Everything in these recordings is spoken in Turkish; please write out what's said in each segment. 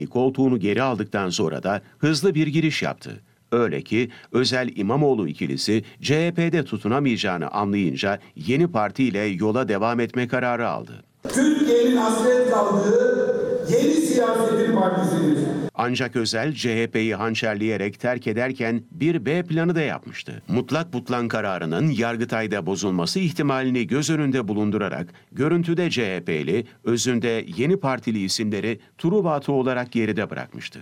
Koltuğunu geri aldıktan sonra da hızlı bir giriş yaptı. Öyle ki Özel İmamoğlu ikilisi CHP'de tutunamayacağını anlayınca yeni partiyle yola devam etme kararı aldı. Türkiye'nin hasret kaldığı yeni siyasetin partisidir. Ancak Özel CHP'yi hançerleyerek terk ederken bir B planı da yapmıştı. Mutlak butlan kararının Yargıtay'da bozulması ihtimalini göz önünde bulundurarak görüntüde CHP'li, özünde yeni partili isimleri Truvatı olarak geride bırakmıştı.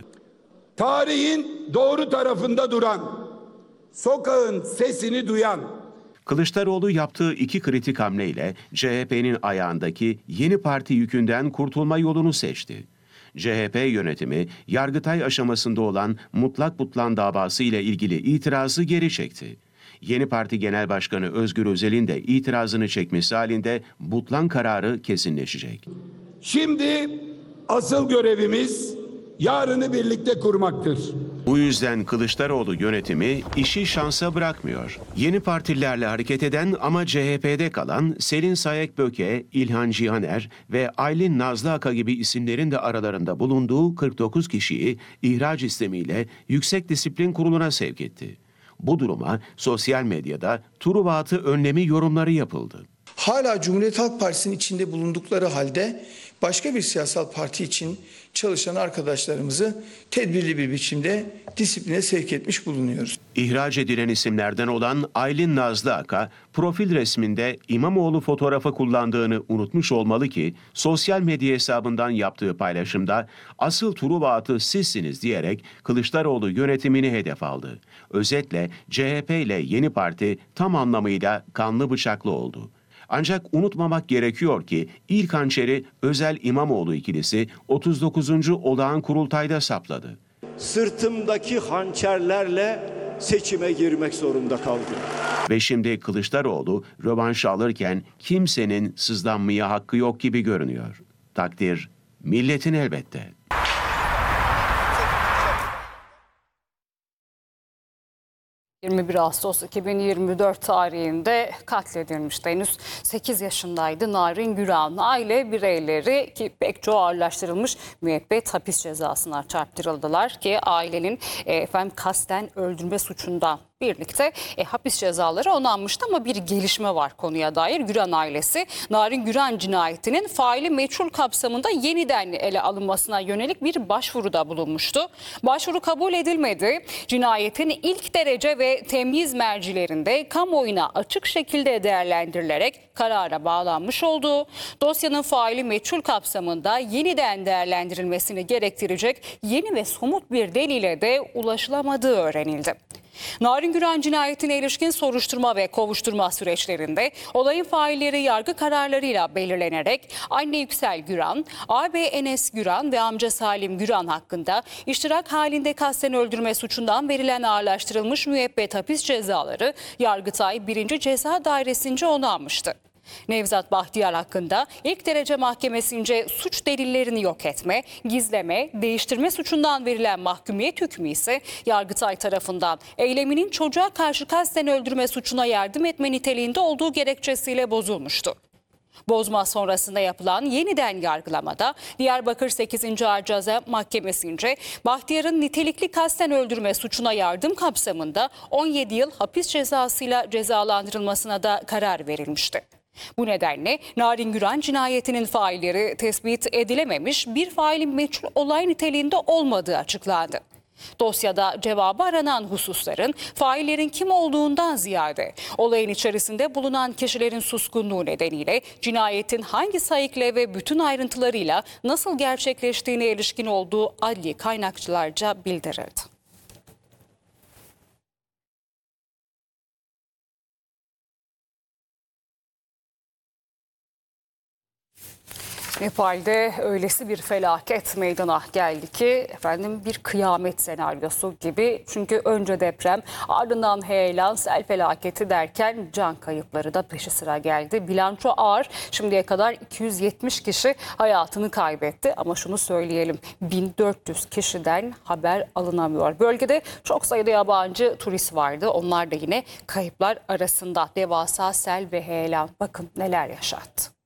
Tarihin doğru tarafında duran, sokağın sesini duyan, Kılıçdaroğlu yaptığı iki kritik hamleyle CHP'nin ayağındaki yeni parti yükünden kurtulma yolunu seçti. CHP yönetimi Yargıtay aşamasında olan mutlak butlan davası ile ilgili itirazı geri çekti. Yeni Parti Genel Başkanı Özgür Özel'in de itirazını çekmesi halinde butlan kararı kesinleşecek. Şimdi asıl görevimiz yarını birlikte kurmaktır. Bu yüzden Kılıçdaroğlu yönetimi işi şansa bırakmıyor. Yeni partilerle hareket eden ama CHP'de kalan Selin Sayek-Böke, İlhan Cihaner ve Aylin Nazlıaka gibi isimlerin de aralarında bulunduğu 49 kişiyi ihraç istemiyle Yüksek Disiplin Kurulu'na sevk etti. Bu duruma sosyal medyada Truvatı önlemi yorumları yapıldı. Hala Cumhuriyet Halk Partisi'nin içinde bulundukları halde başka bir siyasal parti için çalışan arkadaşlarımızı tedbirli bir biçimde disipline sevk etmiş bulunuyoruz. İhraç edilen isimlerden olan Aylin Nazlıaka, profil resminde İmamoğlu fotoğrafı kullandığını unutmuş olmalı ki, sosyal medya hesabından yaptığı paylaşımda asıl Truvatı sizsiniz diyerek Kılıçdaroğlu yönetimini hedef aldı. Özetle CHP ile yeni parti tam anlamıyla kanlı bıçaklı oldu. Ancak unutmamak gerekiyor ki ilk hançeri Özel İmamoğlu ikilisi 39. olağan kurultayda sapladı. Sırtımdaki hançerlerle seçime girmek zorunda kaldım. Ve şimdi Kılıçdaroğlu rövanş alırken kimsenin sızlanmaya hakkı yok gibi görünüyor. Takdir milletin elbette. 21 Ağustos 2024 tarihinde katledilmişti. Henüz 8 yaşındaydı Narin Güran. Aile bireyleri ki pek çoğu ağırlaştırılmış müebbet hapis cezasına çarptırıldılar ki ailenin kasten öldürme suçundan birlikte hapis cezaları onanmıştı ama bir gelişme var konuya dair. Güran ailesi Narin Güran cinayetinin faili meçhul kapsamında yeniden ele alınmasına yönelik bir başvuruda bulunmuştu. Başvuru kabul edilmedi. Cinayetin ilk derece ve temyiz mercilerinde kamuoyuna açık şekilde değerlendirilerek karara bağlanmış olduğu, dosyanın faili meçhul kapsamında yeniden değerlendirilmesini gerektirecek yeni ve somut bir delile de ulaşılamadığı öğrenildi. Narin Güran cinayetine ilişkin soruşturma ve kovuşturma süreçlerinde olayın failleri yargı kararlarıyla belirlenerek anne Yüksel Güran, ağabey Enes Güran ve amca Salim Güran hakkında iştirak halinde kasten öldürme suçundan verilen ağırlaştırılmış müebbet hapis cezaları Yargıtay 1. Ceza Dairesi'nce onanmıştı. Nevzat Bahtiyar hakkında ilk derece mahkemesince suç delillerini yok etme, gizleme, değiştirme suçundan verilen mahkumiyet hükmü ise Yargıtay tarafından eyleminin çocuğa karşı kasten öldürme suçuna yardım etme niteliğinde olduğu gerekçesiyle bozulmuştu. Bozma sonrasında yapılan yeniden yargılamada Diyarbakır 8. Ağır Ceza Mahkemesi'nce Bahtiyar'ın nitelikli kasten öldürme suçuna yardım kapsamında 17 yıl hapis cezasıyla cezalandırılmasına da karar verilmişti. Bu nedenle Narin Güran cinayetinin failleri tespit edilememiş bir failin meçhul olay niteliğinde olmadığı açıklandı. Dosyada cevabı aranan hususların faillerin kim olduğundan ziyade olayın içerisinde bulunan kişilerin suskunluğu nedeniyle cinayetin hangi sayıkla ve bütün ayrıntılarıyla nasıl gerçekleştiğine ilişkin olduğu adli kaynakçılarca bildirildi. Nepal'de öylesi bir felaket meydana geldi ki bir kıyamet senaryosu gibi. Çünkü önce deprem, ardından heyelan, sel felaketi derken can kayıpları da peşi sıra geldi. Bilanço ağır. Şimdiye kadar 270 kişi hayatını kaybetti ama şunu söyleyelim, 1400 kişiden haber alınamıyor. Bölgede çok sayıda yabancı turist vardı. Onlar da yine kayıplar arasında. Devasa sel ve heyelan bakın neler yaşattı.